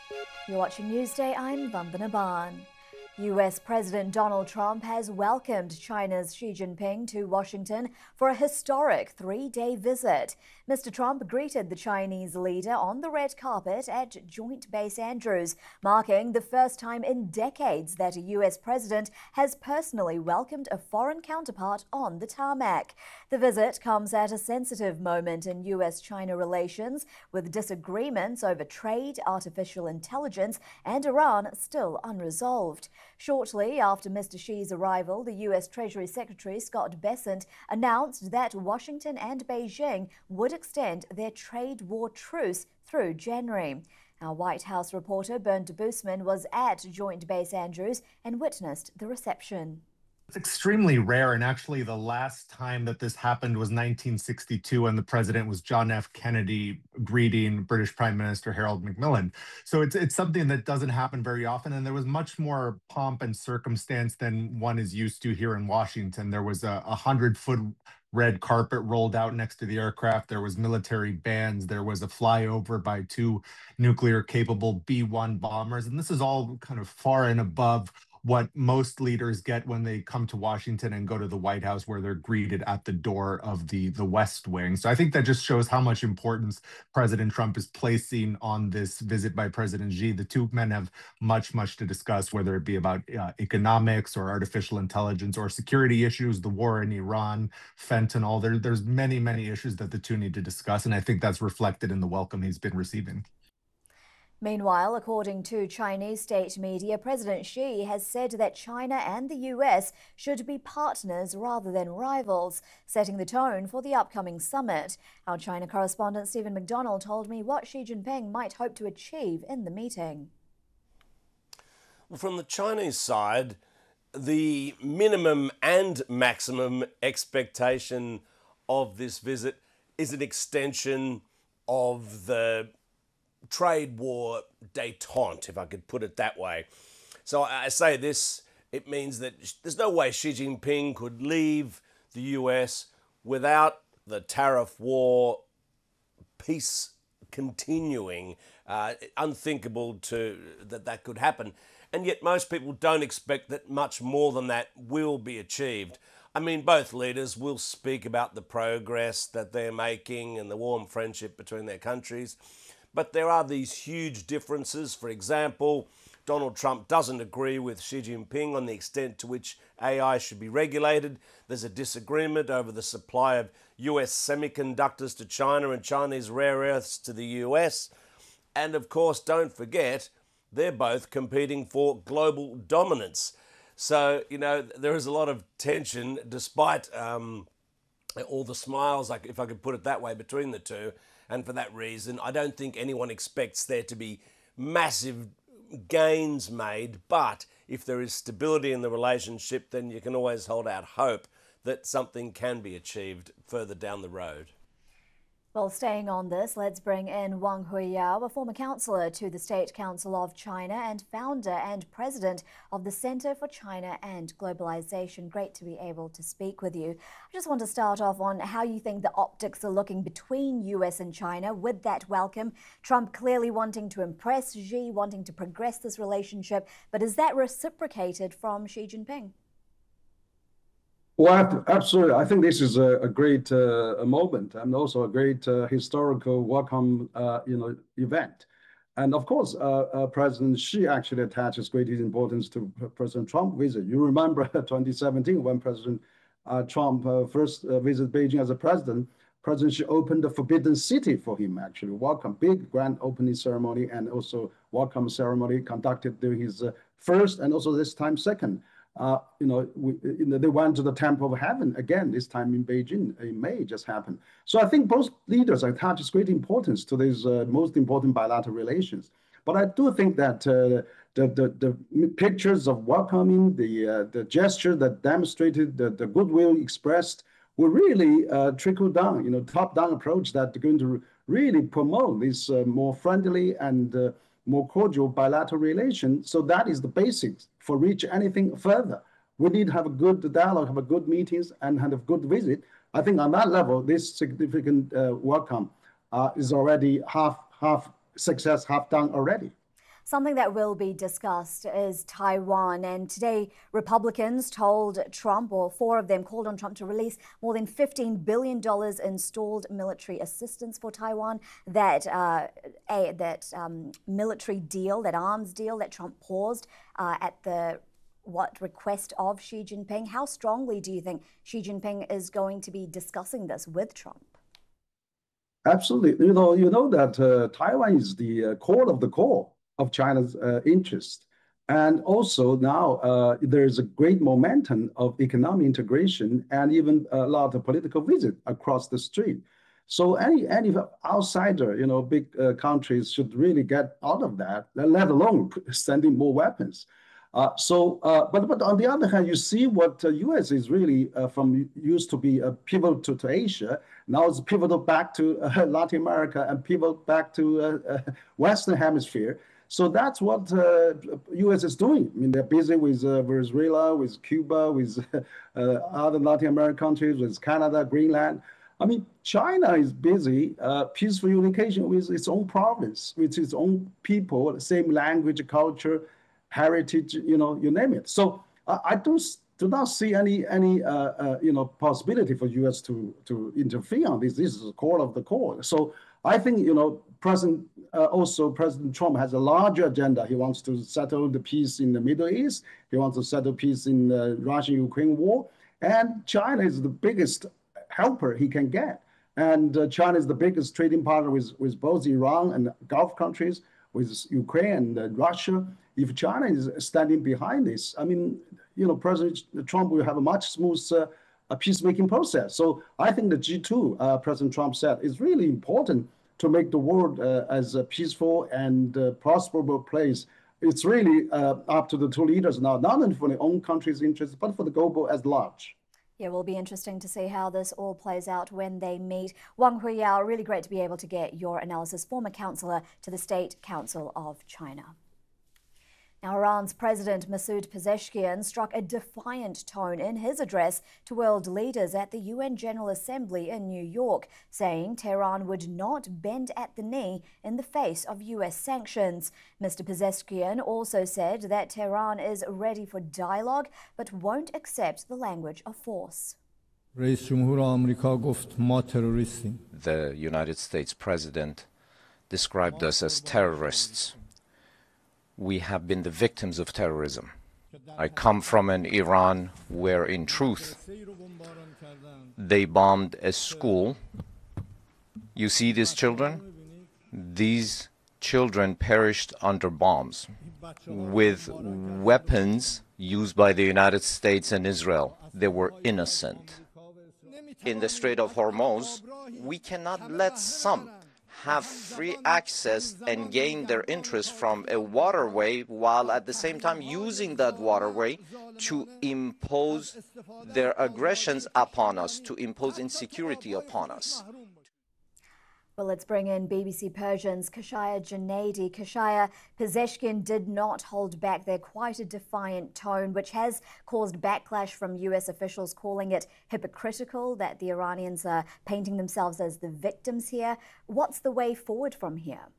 You're watching Newsday. I'm Vandana Ban. US President Donald Trump has welcomed China's Xi Jinping to Washington for a historic three-day visit. Mr. Trump greeted the Chinese leader on the red carpet at Joint Base Andrews, marking the first time in decades that a US president has personally welcomed a foreign counterpart on the tarmac. The visit comes at a sensitive moment in US-China relations, with disagreements over trade, artificial intelligence, and Iran still unresolved. Shortly after Mr. Xi's arrival, the U.S. Treasury Secretary Scott Bessent announced that Washington and Beijing would extend their trade war truce through January. Our White House reporter Bernd Boosman was at Joint Base Andrews and witnessed the reception. It's extremely rare, and actually the last time that this happened was 1962 when the president was John F. Kennedy greeting British Prime Minister Harold Macmillan. So it's something that doesn't happen very often, and there was much more pomp and circumstance than one is used to here in Washington. There was a 100-foot red carpet rolled out next to the aircraft. There was military bands. There was a flyover by two nuclear-capable B-1 bombers, and this is all kind of far and above what most leaders get when they come to Washington and go to the White House, where they're greeted at the door of the West Wing. So I think that just shows how much importance President Trump is placing on this visit by President Xi. The two men have much to discuss, whether it be about economics or artificial intelligence or security issues, the war in Iran, fentanyl. There's many issues that the two need to discuss, and I think that's reflected in the welcome he's been receiving. Meanwhile, according to Chinese state media, President Xi has said that China and the US should be partners rather than rivals, setting the tone for the upcoming summit. Our China correspondent Stephen McDonald told me what Xi Jinping might hope to achieve in the meeting. Well, from the Chinese side, the minimum and maximum expectation of this visit is an extension of the trade war détente, if I could put it that way. So I say this, it means that there's no way Xi Jinping could leave the US without the tariff war peace continuing. Unthinkable that could happen. And yet most people don't expect that much more than that will be achieved. I mean, both leaders will speak about the progress that they're making and the warm friendship between their countries. But there are these huge differences. For example, Donald Trump doesn't agree with Xi Jinping on the extent to which AI should be regulated. There's a disagreement over the supply of US semiconductors to China and Chinese rare earths to the US. And of course, don't forget, they're both competing for global dominance. So, there is a lot of tension despite all the smiles, if I could put it that way, between the two. And for that reason, I don't think anyone expects there to be massive gains made. But if there is stability in the relationship, then you can always hold out hope that something can be achieved further down the road. Well, staying on this, let's bring in Wang Huiyao, a former counselor to the State Council of China and founder and president of the Center for China and Globalization. Great to be able to speak with you. I just want to start off on how you think the optics are looking between US and China with that welcome. Trump clearly wanting to impress Xi, wanting to progress this relationship, but is that reciprocated from Xi Jinping? Well, absolutely. I think this is a great moment and also a great historical welcome, event. And of course, President Xi actually attaches great importance to President Trump's visit. You remember 2017 when President Trump first visited Beijing as a president, President Xi opened the Forbidden City for him, actually. Welcome, big grand opening ceremony and also welcome ceremony conducted during his first and also this time second. They went to the Temple of Heaven again, this time in Beijing in May just happened. So I think both leaders attach great importance to these most important bilateral relations. But I do think that the pictures of welcoming, the gesture that demonstrated the goodwill expressed will really trickle down, top-down approach that's going to really promote this more friendly and more cordial bilateral relation. So that is the basics for reach anything further. We need to have a good dialogue, have a good meetings, and have a good visit. I think on that level, this significant welcome is already half success, half done already. Something that will be discussed is Taiwan. And today, Republicans told Trump, or four of them called on Trump to release more than $15 billion in stalled military assistance for Taiwan. That military deal, that arms deal that Trump paused at the request of Xi Jinping. How strongly do you think Xi Jinping is going to be discussing this with Trump? Absolutely. You know that Taiwan is the core of the core of China's interest. And also now there's a great momentum of economic integration and even a lot of political visit across the street. So any outsider, big countries should really get out of that, let alone sending more weapons. But on the other hand, you see what the U.S. is really from used to be a pivot to Asia. Now it's pivotal back to Latin America and pivot back to Western Hemisphere. So that's what U.S. is doing. I mean, they're busy with Venezuela, with Cuba, with other Latin American countries, with Canada, Greenland. I mean, China is busy peaceful unification with its own province, with its own people, same language, culture, heritage, you name it. So I do not see any possibility for U.S. to interfere on this. This is the core of the core. So I think President Trump has a larger agenda. He wants to settle the peace in the Middle East. He wants to settle peace in the Russia-Ukraine war. And China is the biggest helper he can get. And China is the biggest trading partner with both Iran and Gulf countries, with Ukraine and Russia. If China is standing behind this, I mean, President Trump will have a much smoother peacemaking process. So I think the G2, President Trump said, is really important to make the world as a peaceful and prosperous place. It's really up to the two leaders now, not only for their own country's interests, but for the global as large. Yeah, it will be interesting to see how this all plays out when they meet. Wang Huiyao, really great to be able to get your analysis, former counselor to the State Council of China. Now, Iran's President Masoud Pezeshkian struck a defiant tone in his address to world leaders at the UN General Assembly in New York, saying Tehran would not bend at the knee in the face of US sanctions. Mr. Pezeshkian also said that Tehran is ready for dialogue but won't accept the language of force. The United States President described us as terrorists. We have been the victims of terrorism. I come from an Iran where, in truth, they bombed a school. You see these children? These children perished under bombs with weapons used by the United States and Israel. They were innocent. In the Strait of Hormuz, we cannot let some have free access and gain their interest from a waterway while at the same time using that waterway to impose their aggressions upon us, to impose insecurity upon us. Well, let's bring in BBC Persian's Kashaya Junaidi. Kashaya, Pezeshkian did not hold back their quite a defiant tone, which has caused backlash from US officials calling it hypocritical that the Iranians are painting themselves as the victims here. What's the way forward from here?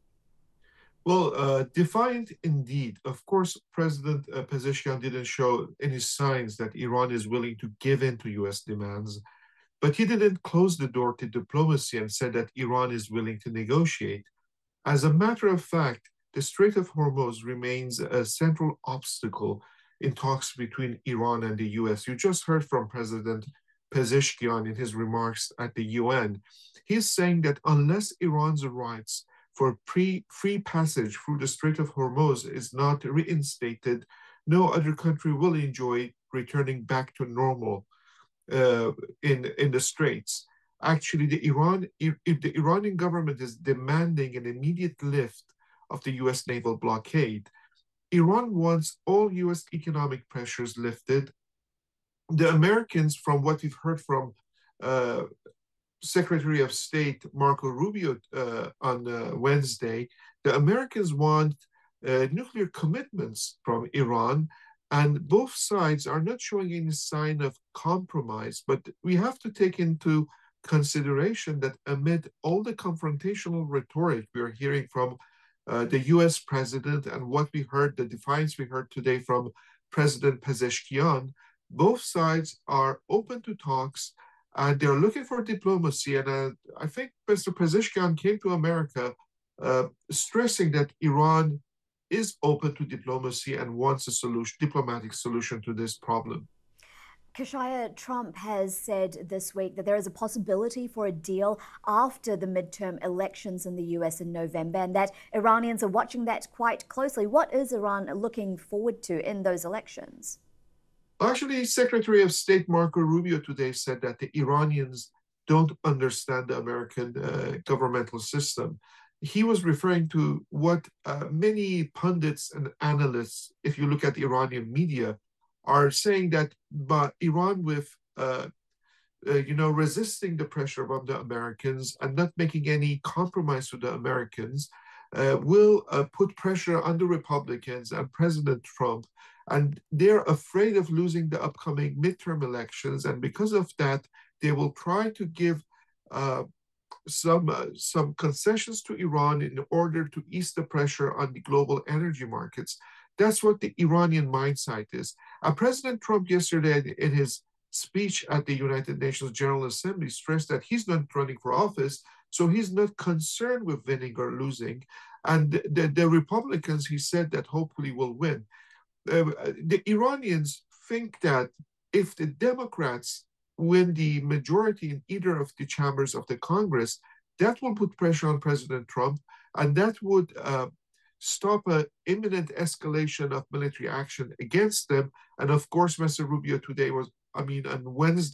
Well, defiant indeed. Of course, President Pezeshkian didn't show any signs that Iran is willing to give in to US demands. But he didn't close the door to diplomacy and said that Iran is willing to negotiate. As a matter of fact, the Strait of Hormuz remains a central obstacle in talks between Iran and the US. You just heard from President Pezeshkian in his remarks at the UN. He's saying that unless Iran's rights for free passage through the Strait of Hormuz is not reinstated, no other country will enjoy returning back to normal in the Straits. Actually, if the Iranian government is demanding an immediate lift of the US naval blockade, Iran wants all US economic pressures lifted. The Americans, from what we've heard from Secretary of State Marco Rubio on Wednesday, the Americans want nuclear commitments from Iran. And both sides are not showing any sign of compromise. But we have to take into consideration that amid all the confrontational rhetoric we are hearing from the US president and what we heard, the defiance we heard today from President Pezeshkian, both sides are open to talks and they're looking for diplomacy. And I think Mr. Pezeshkian came to America stressing that Iran is open to diplomacy and wants a solution, diplomatic solution to this problem. Kashaya, Trump has said this week that there is a possibility for a deal after the midterm elections in the US in November, and that Iranians are watching that quite closely. What is Iran looking forward to in those elections? Actually, Secretary of State Marco Rubio today said that the Iranians don't understand the American governmental system. He was referring to what many pundits and analysts, if you look at the Iranian media, are saying that Iran, with resisting the pressure from the Americans and not making any compromise with the Americans, will put pressure on the Republicans and President Trump. And they're afraid of losing the upcoming midterm elections. And because of that, they will try to give some concessions to Iran in order to ease the pressure on the global energy markets. That's what the Iranian mindset is. President Trump yesterday in his speech at the United Nations General Assembly stressed that he's not running for office, so he's not concerned with winning or losing. And the Republicans, he said, that hopefully will win. The Iranians think that if the Democrats win the majority in either of the chambers of the Congress, that will put pressure on President Trump, and that would stop an imminent escalation of military action against them. And of course, Mr. Rubio today on Wednesday,